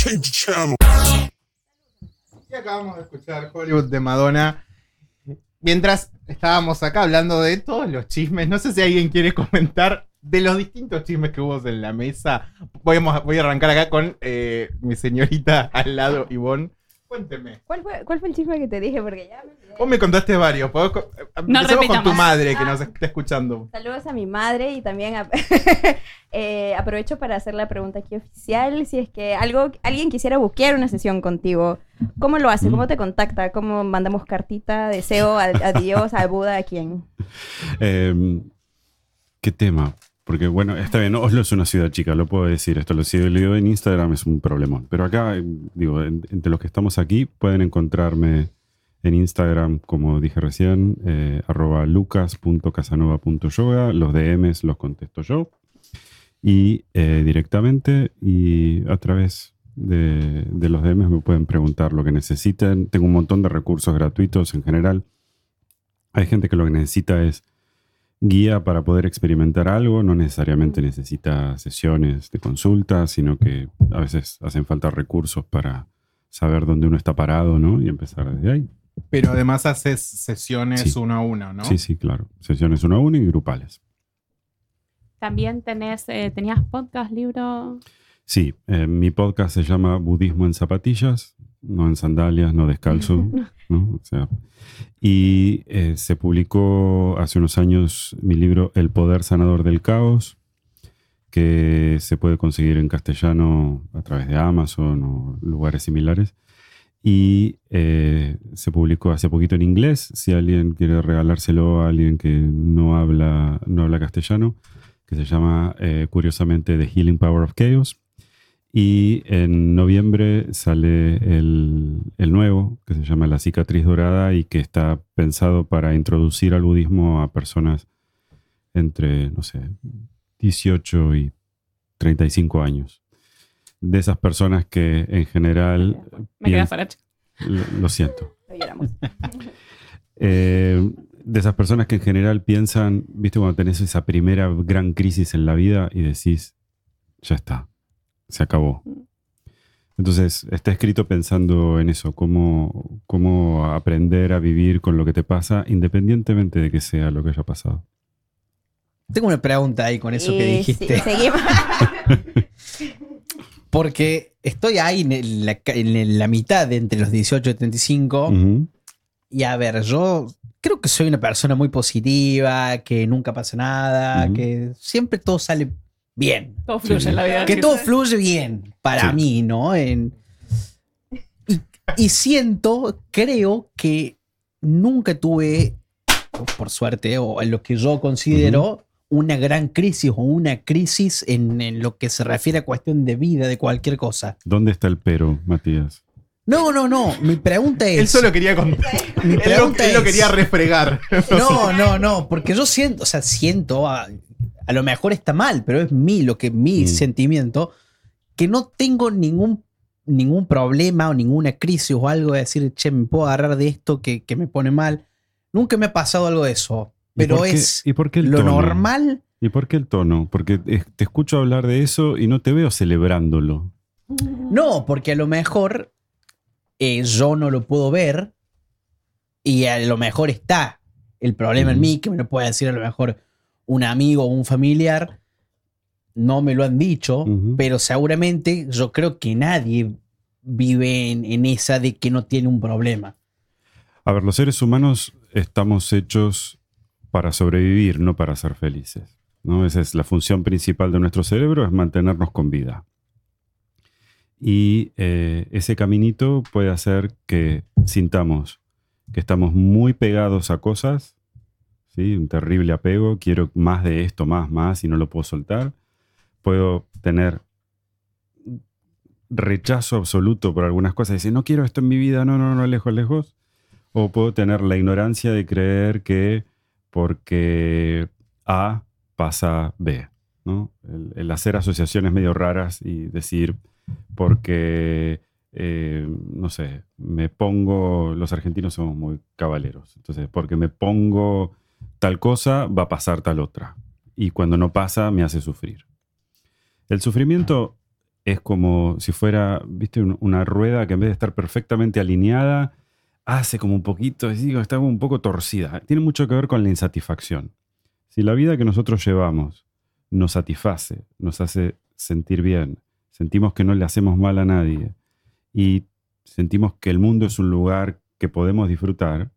Y acabamos de escuchar Hollywood de Madonna. Mientras estábamos acá hablando de todos los chismes, no sé si alguien quiere comentar de los distintos chismes que hubo en la mesa. Voy a arrancar acá con mi señorita al lado, Ivonne. Cuénteme. ¿Cuál fue el chisme que te dije? Porque ya me olvidé. Vos me contaste varios. Empecemos con tu madre que nos está escuchando. Saludos a mi madre y también aprovecho para hacer la pregunta aquí oficial. Si es que alguien quisiera buquear una sesión contigo, ¿cómo lo hace? ¿Cómo te contacta? ¿Cómo mandamos cartita, deseo a Dios, a Buda, a quién? ¿Qué tema? Porque, bueno, está bien, Oslo es una ciudad chica, lo puedo decir. Esto lo sigo leo en Instagram, es un problemón. Pero acá, digo, entre los que estamos aquí, pueden encontrarme en Instagram, como dije recién, @lucas.casanova.yoga. Los DMs los contesto yo. Y directamente, y a través de los DMs me pueden preguntar lo que necesiten. Tengo un montón de recursos gratuitos en general. Hay gente que lo que necesita es guía para poder experimentar algo, no necesariamente necesita sesiones de consulta, sino que a veces hacen falta recursos para saber dónde uno está parado, ¿no? Y empezar desde ahí. Pero además haces sesiones uno a uno, ¿no? Sí, claro. Sesiones uno a uno y grupales. También tenías podcast, libro. Sí, mi podcast se llama Budismo en zapatillas, no en sandalias, no descalzo, ¿no? O sea, y se publicó hace unos años mi libro El poder sanador del caos, que se puede conseguir en castellano a través de Amazon o lugares similares. Y se publicó hace poquito en inglés, si alguien quiere regalárselo a alguien que no habla castellano, que se llama, curiosamente, The Healing Power of Chaos. Y en noviembre sale el nuevo, que se llama La cicatriz dorada y que está pensado para introducir al budismo a personas entre, no sé, 18 y 35 años. De esas personas que en general... Me queda faracho. Lo siento. Lo lloramos. De esas personas que en general piensan, viste, cuando tenés esa primera gran crisis en la vida y decís, ya está. Se acabó. Entonces, está escrito pensando en eso, cómo aprender a vivir con lo que te pasa, independientemente de que sea lo que haya pasado. Tengo una pregunta ahí con eso que dijiste. Sí, seguimos. Porque estoy ahí en la mitad de entre los 18 y 35. Uh-huh. Y a ver, yo creo que soy una persona muy positiva, que nunca pasa nada, Uh-huh. que siempre todo sale bien. Todo fluye en la vida. Que todo fluye bien para mí, ¿no? Y creo que nunca tuve, por suerte, o en lo que yo considero una gran crisis o una crisis en lo que se refiere a cuestión de vida, de cualquier cosa. ¿Dónde está el pero, Matías? No. Mi pregunta es... Él solo quería contar. Mi pregunta Él lo es- quería refregar. No, porque yo siento, a lo mejor está mal, pero es mi sentimiento, que no tengo ningún problema o ninguna crisis o algo de decir, che, me puedo agarrar de esto que me pone mal. Nunca me ha pasado algo de eso, pero ¿Y por qué el lo tono? normal. ¿Y por qué el tono? Porque te escucho hablar de eso y no te veo celebrándolo. No, porque a lo mejor yo no lo puedo ver y a lo mejor está el problema en mí, que me lo puede decir a lo mejor un amigo o un familiar. No me lo han dicho, pero seguramente yo creo que nadie vive en esa de que no tiene un problema. A ver, los seres humanos estamos hechos para sobrevivir, no para ser felices, ¿no? Esa es la función principal de nuestro cerebro, es mantenernos con vida. Y ese caminito puede hacer que sintamos que estamos muy pegados a cosas, ¿sí? Un terrible apego, quiero más de esto, más, y no lo puedo soltar. Puedo tener rechazo absoluto por algunas cosas, decir, no quiero esto en mi vida, no, lejos. O puedo tener la ignorancia de creer que porque A pasa B, ¿no? El hacer asociaciones medio raras y decir, porque, no sé, los argentinos somos muy caballeros, entonces porque me pongo tal cosa, va a pasar tal otra. Y cuando no pasa, me hace sufrir. El sufrimiento es como si fuera, ¿viste? Una rueda que en vez de estar perfectamente alineada, hace como un poquito, digo, está como un poco torcida. Tiene mucho que ver con la insatisfacción. Si la vida que nosotros llevamos nos satisface, nos hace sentir bien, sentimos que no le hacemos mal a nadie y sentimos que el mundo es un lugar que podemos disfrutar,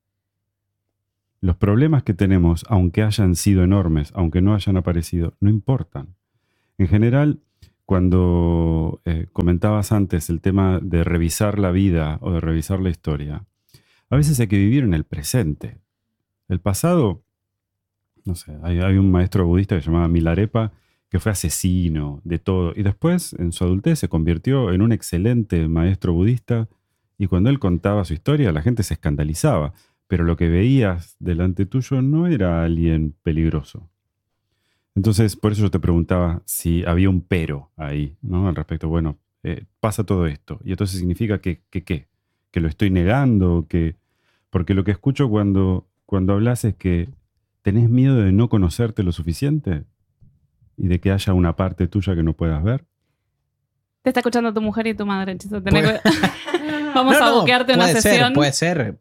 los problemas que tenemos, aunque hayan sido enormes, aunque no hayan aparecido, no importan. En general, cuando comentabas antes el tema de revisar la vida o de revisar la historia, a veces hay que vivir en el presente. El pasado, no sé, hay un maestro budista que se llamaba Milarepa, que fue asesino de todo, y después en su adultez se convirtió en un excelente maestro budista, y cuando él contaba su historia la gente se escandalizaba, pero lo que veías delante tuyo no era alguien peligroso. Entonces, por eso yo te preguntaba si había un pero ahí, ¿no? Al respecto, bueno, pasa todo esto, y entonces significa que lo estoy negando, porque lo que escucho cuando hablas es que tenés miedo de no conocerte lo suficiente y de que haya una parte tuya que no puedas ver. Te está escuchando tu mujer y tu madre, Chizo. Vamos a buquearte una sesión. Puede ser.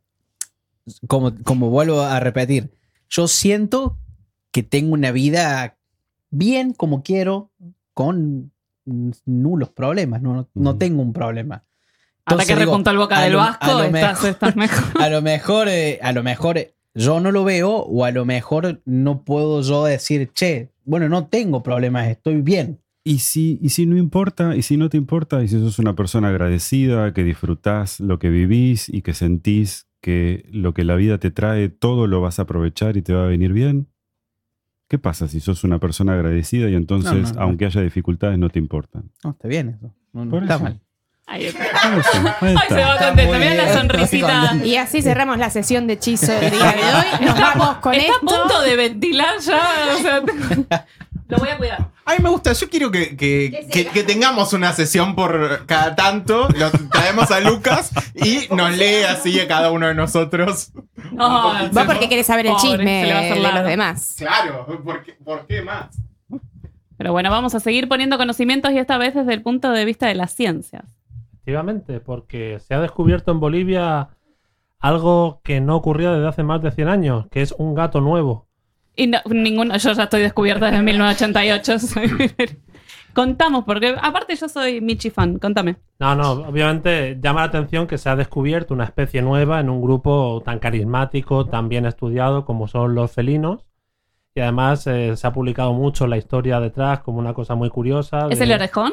Como vuelvo a repetir, yo siento que tengo una vida bien como quiero, con nulos problemas. No tengo un problema. Hasta que repuntó el boca del Vasco, estás mejor. A lo mejor yo no lo veo, o a lo mejor no puedo yo decir, che, bueno, no tengo problemas, estoy bien. Y si no importa, y si no te importa, y si sos una persona agradecida, que disfrutás lo que vivís y que sentís que lo que la vida te trae, todo lo vas a aprovechar y te va a venir bien, ¿qué pasa si sos una persona agradecida y entonces, aunque haya dificultades, no te importan? No, está bien eso. No Por está eso. mal. Ahí está. Ahí está. Ay, se va contento. Mirá la sonrisita. Y así cerramos la sesión de hechizo del día de hoy. Nos vamos con Está esto. a punto de ventilar ya. O sea, lo voy a cuidar. A mí me gusta, yo quiero que tengamos una sesión por cada tanto, lo traemos a Lucas y nos lee así a cada uno de nosotros. No, Vos porque querés saber el Pobre, chisme se le va a hacer de largo. los demás. Claro, ¿por qué más? Pero bueno, vamos a seguir poniendo conocimientos y esta vez desde el punto de vista de las ciencias. Efectivamente, porque se ha descubierto en Bolivia algo que no ocurría desde hace más de 100 años, que es un gato nuevo. Y no, yo ya estoy descubierta desde 1988. Contamos, porque aparte yo soy Michi fan, contame. No, obviamente llama la atención que se ha descubierto una especie nueva en un grupo tan carismático, tan bien estudiado como son los felinos. Y además se ha publicado mucho la historia detrás como una cosa muy curiosa. ¿Es el orejón?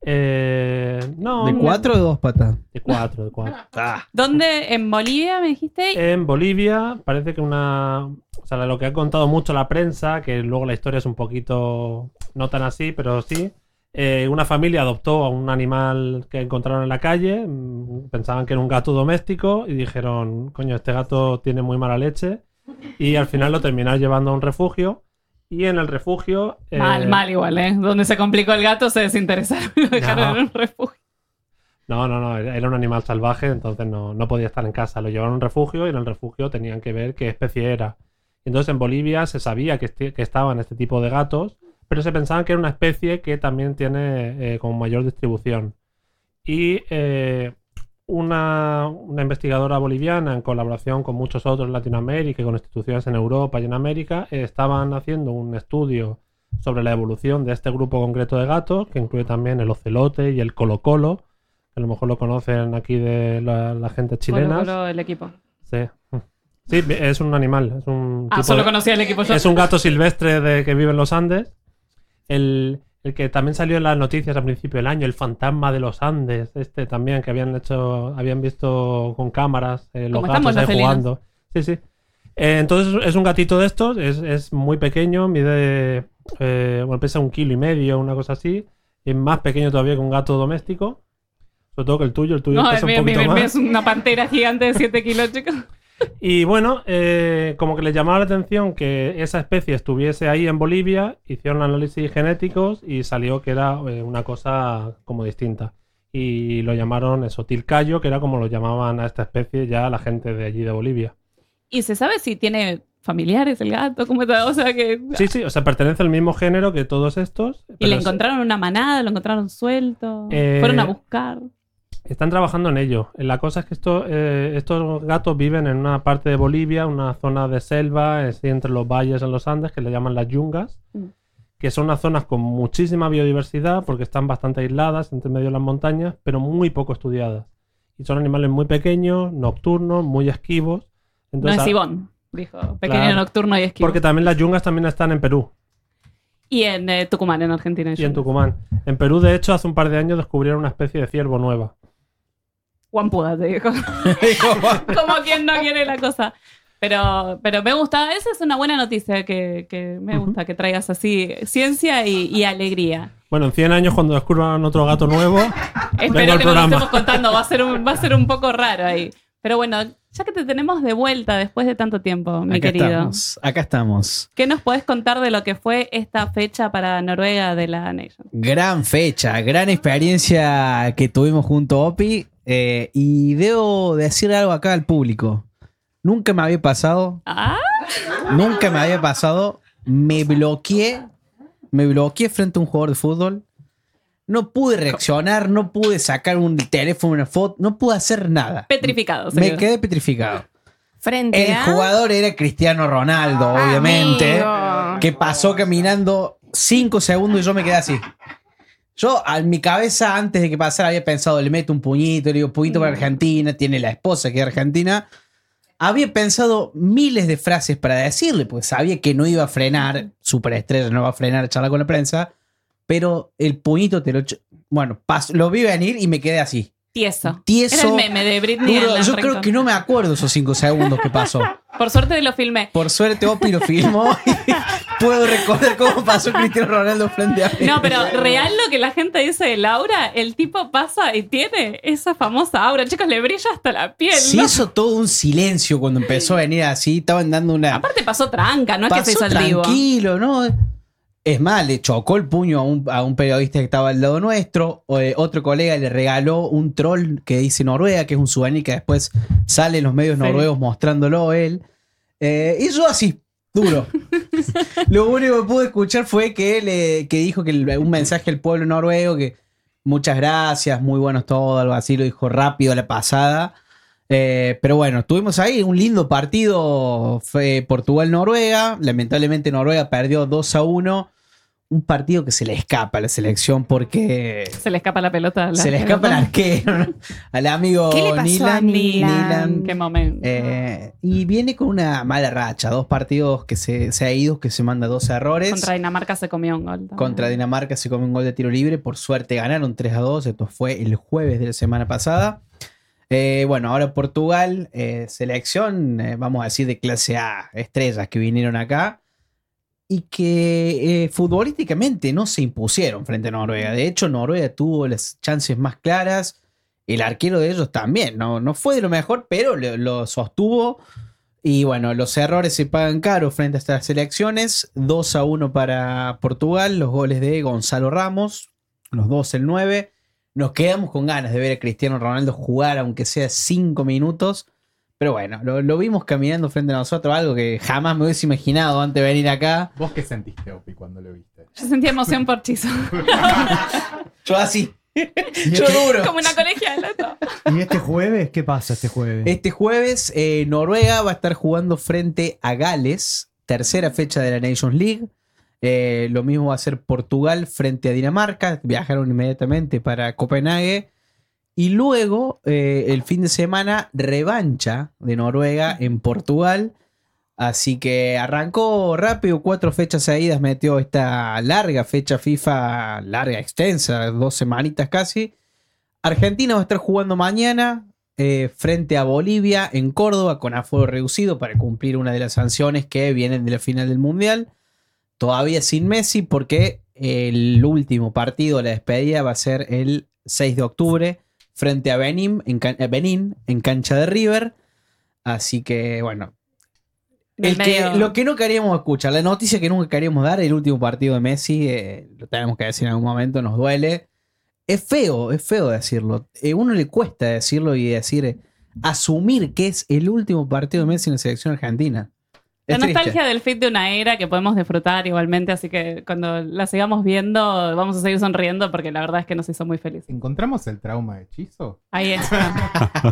No. ¿De 4 o de 2 patas? De 4. ¿Dónde? ¿En Bolivia me dijiste? En Bolivia parece que o sea, lo que ha contado mucho la prensa, que luego la historia es un poquito no tan así, pero sí. Una familia adoptó a un animal que encontraron en la calle, pensaban que era un gato doméstico y dijeron, coño, este gato tiene muy mala leche, y al final lo terminaron llevando a un refugio. Y en el refugio... Mal igual, ¿eh? Donde se complicó el gato se desinteresaron y lo dejaron en un refugio. No, era un animal salvaje, entonces no podía estar en casa. Lo llevaron a un refugio y en el refugio tenían que ver qué especie era. Entonces en Bolivia se sabía que estaban este tipo de gatos, pero se pensaban que era una especie que también tiene como mayor distribución. Y una investigadora boliviana, en colaboración con muchos otros en Latinoamérica y con instituciones en Europa y en América, estaban haciendo un estudio sobre la evolución de este grupo concreto de gatos, que incluye también el ocelote y el colo-colo, que a lo mejor lo conocen aquí de la gente chilena. Colo, el equipo. Sí. Sí, es un animal. Es un solo conocía el equipo yo. Es un gato silvestre que vive en los Andes. El que también salió en las noticias a principio del año, el fantasma de los Andes, también, que habían visto con cámaras los gatos ahí jugando. Sí. Entonces es un gatito de estos, es muy pequeño, mide, pesa 1,5 kilos, una cosa así. Es más pequeño todavía que un gato doméstico. Sobre todo que el tuyo pesa un poquito más. Es una pantera gigante de 7 kilos, chicos. Y bueno, como que les llamaba la atención que esa especie estuviese ahí en Bolivia, hicieron análisis genéticos y salió que era una cosa como distinta. Y lo llamaron tilcayo, que era como lo llamaban a esta especie ya la gente de allí de Bolivia. ¿Y se sabe si tiene familiares el gato? ¿Cómo está? O sea que... Sí, o sea, pertenece al mismo género que todos estos. ¿Y pero le encontraron una manada? ¿Lo encontraron suelto? ¿Fueron a buscar? Están trabajando en ello. La cosa es que estos gatos viven en una parte de Bolivia, una zona de selva, así entre los valles en los Andes, que le llaman las yungas, que son unas zonas con muchísima biodiversidad porque están bastante aisladas entre medio de las montañas, pero muy poco estudiadas. Y son animales muy pequeños, nocturnos, muy esquivos. Entonces, No es Ivonne, dijo. Pequeño, claro, nocturno y esquivo. porque también las yungas también están en Perú Y en Tucumán, en Argentina. y en Tucumán. En Perú, de hecho, hace un par de años descubrieron una especie de ciervo nueva. Guampuda, te dijo. Como quien no quiere la cosa. Pero me gusta, esa es una buena noticia que me gusta que traigas así ciencia y alegría. Bueno, en 100 años cuando descubran otro gato nuevo, vengo Espero al que no lo programa. estemos contando, va a ser un poco raro ahí. Pero bueno, ya que te tenemos de vuelta después de tanto tiempo, mi querido, Acá estamos. ¿qué nos podés contar de lo que fue esta fecha para Noruega de la Nation? Gran fecha, gran experiencia que tuvimos junto a Opi. Y debo decir algo acá al público. Nunca me había pasado. Ah, Me bloqueé frente a un jugador de fútbol. No pude reaccionar, no pude sacar un teléfono, una foto, no pude hacer nada. petrificado. Me señor. quedé petrificado. Frente El a... jugador era Cristiano Ronaldo, obviamente. Amigo. Que pasó caminando 5 segundos y yo me quedé así. Yo, en mi cabeza, antes de que pasara, había pensado, le meto un puñito, le digo, puñito para Argentina, tiene la esposa que es argentina. Había pensado miles de frases para decirle, pues sabía que no iba a frenar, superestrella no va a frenar a charlar con la prensa, pero el puñito bueno, lo vi venir y me quedé así. Tieso. Tieso. Era el meme de Britney. Duro. en la Yo creo Ringtone. que no me acuerdo esos 5 segundos que pasó. Por suerte lo filmé. Por suerte, Opi lo filmó y puedo recordar cómo pasó Cristiano Ronaldo frente a mí. No, pero real lo que la gente dice de Laura, el tipo pasa y tiene esa famosa aura. Chicos, le brilla hasta la piel. Se ¿no? hizo todo un silencio cuando empezó a venir así. Estaban dando una. Aparte pasó tranca, no es que se hizo Pasó el vivo. tranquilo, ¿no? Es más, le chocó el puño a un periodista que estaba al lado nuestro. Otro colega le regaló un troll que dice Noruega, que es un souvenir que después sale en los medios Sí. noruegos mostrándolo él. Y yo así, duro. Lo único que pude escuchar fue que dijo que un mensaje al pueblo noruego, que muchas gracias, muy buenos todos, algo así, lo dijo rápido a la pasada. Pero bueno, tuvimos ahí un lindo partido, fue Portugal-Noruega. Lamentablemente Noruega perdió 2-1. Un partido que se le escapa a la selección porque Se le escapa la pelota. se le escapa el arquero, ¿no? Al amigo ¿Qué le pasó a Nilan? Qué momento. Y viene con una mala racha. 2 partidos que se ha ido, que se manda 2 errores. Contra Dinamarca se comió un gol. también. Contra Dinamarca se come un gol de tiro libre. Por suerte ganaron 3-2. Esto fue el jueves de la semana pasada. Bueno, ahora Portugal, selección, vamos a decir, de clase A, estrellas que vinieron acá y que futbolísticamente no se impusieron frente a Noruega. De hecho, Noruega tuvo las chances más claras. El arquero de ellos también. No fue de lo mejor, pero lo sostuvo. Y bueno, los errores se pagan caro frente a estas selecciones. 2-1 para Portugal. Los goles de Gonzalo Ramos. Los 2 el 9. Nos quedamos con ganas de ver a Cristiano Ronaldo jugar, aunque sea 5 minutos. Pero bueno, lo vimos caminando frente a nosotros, algo que jamás me hubiese imaginado antes de venir acá. ¿Vos qué sentiste, Opi, cuando lo viste? Yo sentí emoción por Chizo. Yo así. ¿Y Yo este, duro. Como una colegiala. ¿no? ¿Y este jueves? ¿Qué pasa este jueves? Este jueves, Noruega va a estar jugando frente a Gales, tercera fecha de la Nations League. Lo mismo va a ser Portugal frente a Dinamarca. Viajaron inmediatamente para Copenhague. Y luego, el fin de semana, revancha de Noruega en Portugal. Así que arrancó rápido, 4 fechas seguidas, metió esta larga fecha FIFA, larga, extensa, 2 semanitas casi. Argentina va a estar jugando mañana frente a Bolivia en Córdoba con aforo reducido para cumplir una de las sanciones que vienen de la final del Mundial. Todavía sin Messi porque el último partido, la despedida, va a ser el 6 de octubre frente a Benín en cancha de River. Así que bueno, lo que no queríamos escuchar, la noticia que nunca queríamos dar, el último partido de Messi, lo tenemos que decir en algún momento, nos duele. Es feo decirlo. A uno le cuesta decirlo y asumir que es el último partido de Messi en la selección argentina. La Es nostalgia triste. del fit de una era que podemos disfrutar igualmente, así que cuando la sigamos viendo vamos a seguir sonriendo porque la verdad es que nos hizo muy felices. ¿Encontramos el trauma de hechizo? Ahí está.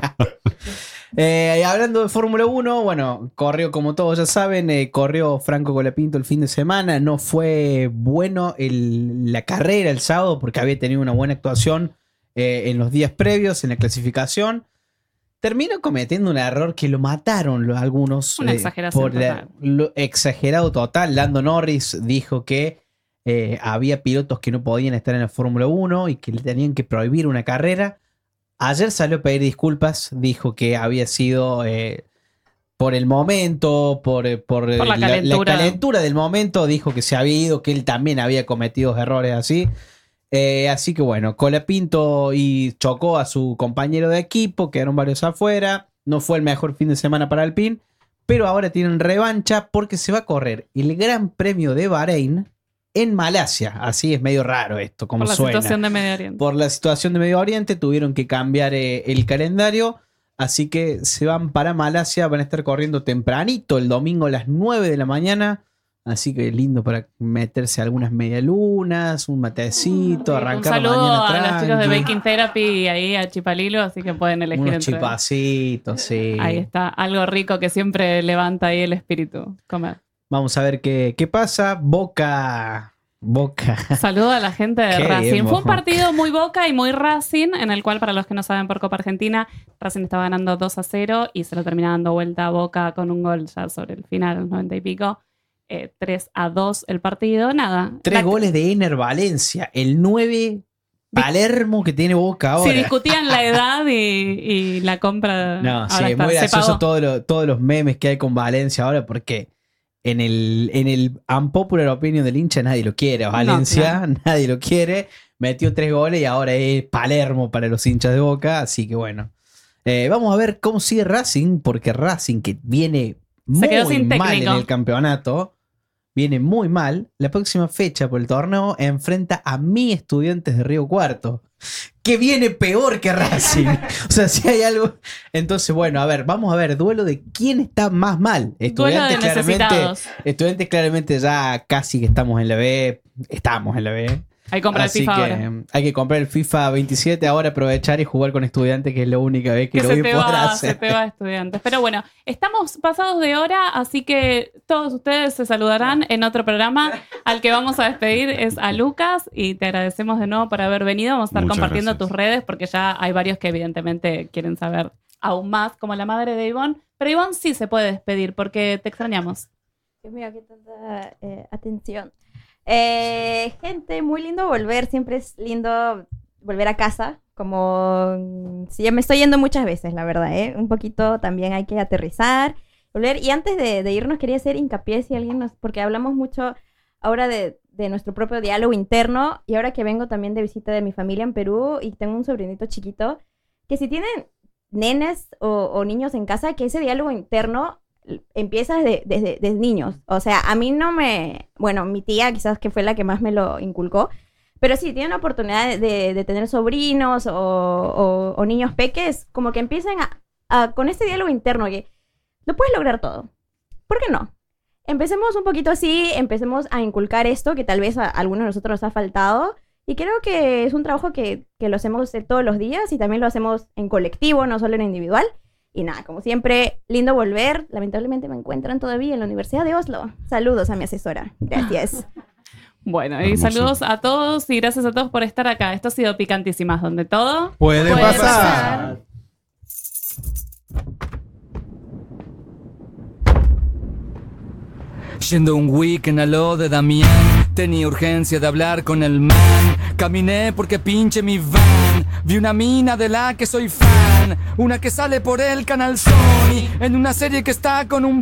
Y hablando de Fórmula 1, bueno, corrió como todos ya saben, corrió Franco Colapinto el fin de semana. No fue bueno la carrera el sábado porque había tenido una buena actuación en los días previos en la clasificación. Terminó cometiendo un error que lo mataron algunos. Una exageración total. Exagerado total. Lando Norris dijo que había pilotos que no podían estar en la Fórmula 1 y que le tenían que prohibir una carrera. Ayer salió a pedir disculpas, dijo que había sido por el momento, por la la calentura del momento, dijo que se había ido, que él también había cometido errores así. Así que bueno, Colapinto y chocó a su compañero de equipo, quedaron varios afuera, no fue el mejor fin de semana para Alpine, pero ahora tienen revancha porque se va a correr el Gran Premio de Bahrein en Malasia. Así es medio raro esto, como Por la suena. situación de Medio Oriente. Por la situación de Medio Oriente tuvieron que cambiar el calendario, así que se van para Malasia, van a estar corriendo tempranito el domingo a las 9 de la mañana, así que lindo para meterse algunas medialunas, un matecito, Un arrancar saludo la a mañana los chicos de tranqui, Baking Therapy y ahí a Chipalilo, así que pueden elegir unos entre... chipacitos, sí. Ahí está, algo rico que siempre levanta ahí el espíritu. Comer. Vamos a ver qué pasa. Boca. Saludo a la gente de Qué Racing. bien, Fue un Boca. partido muy Boca y muy Racing, en el cual, para los que no saben, por Copa Argentina, Racing estaba ganando 2-0 y se lo termina dando vuelta a Boca con un gol ya sobre el final, los 90 y pico. 3-2 el partido. Nada. 3 goles de Ener Valencia, el 9 Palermo que tiene Boca ahora. Si discutían la edad y la compra. No, ahora sí, es está, muy se gracioso pagó. todos los memes que hay con Valencia ahora, porque en el unpopular opinion del hincha nadie lo quiere. Valencia, nadie lo quiere. Metió 3 goles y ahora es Palermo para los hinchas de Boca. Así que bueno. Vamos a ver cómo sigue Racing, porque Racing, que viene Se quedó muy sin mal técnico. en el campeonato, viene muy mal. La próxima fecha por el torneo enfrenta a mi Estudiantes de Río Cuarto, que viene peor que Racing. O sea, si hay algo. Entonces, bueno, a ver, vamos a ver, duelo de quién está más mal. Duelo de necesitados. Estudiantes claramente ya casi que estamos en la B. Estamos en la B. Hay que comprar el Así FIFA que ahora. hay que comprar el FIFA 27 ahora, aprovechar y jugar con Estudiantes, que es la única vez que lo voy a poder Se hacer. te va, Estudiantes. Pero bueno, estamos pasados de hora, así que todos ustedes se saludarán en otro programa. Al que vamos a despedir es a Lucas y te agradecemos de nuevo por haber venido. Vamos a estar Muchas compartiendo gracias. tus redes porque ya hay varios que evidentemente quieren saber aún más, como la madre de Ivonne. Pero Ivonne sí se puede despedir porque te extrañamos. Dios mío, qué tanta atención. Gente, muy lindo volver. Siempre es lindo volver a casa. Como si ya me estoy yendo muchas veces, la verdad, ¿eh? Un poquito también hay que aterrizar, volver. Y antes de irnos, quería hacer hincapié si alguien nos. Porque hablamos mucho ahora de nuestro propio diálogo interno. Y ahora que vengo también de visita de mi familia en Perú y tengo un sobrinito chiquito, que si tienen nenes o niños en casa, que ese diálogo interno empieza desde niños. O sea, a mí no me... Bueno, mi tía quizás que fue la que más me lo inculcó, pero sí, tienen la oportunidad de tener sobrinos o niños peques, como que empiecen con este diálogo interno que lo puedes lograr todo. ¿Por qué no? Empecemos un poquito así, empecemos a inculcar esto que tal vez a algunos de nosotros nos ha faltado, y creo que es un trabajo que lo hacemos todos los días y también lo hacemos en colectivo, no solo en individual. Y nada, como siempre, lindo volver. Lamentablemente me encuentran todavía en la Universidad de Oslo. Saludos a mi asesora. Gracias. Bueno, y Hermoso. saludos a todos y gracias a todos por estar acá. Esto ha sido Picantísimas, donde todo... Puede Puede pasar. Yendo un weekend a lo de Damián, tenía urgencia de hablar con el man. Caminé porque pinche mi van. Vi una mina de la que soy fan, una que sale por el canal Sony, en una serie que está con un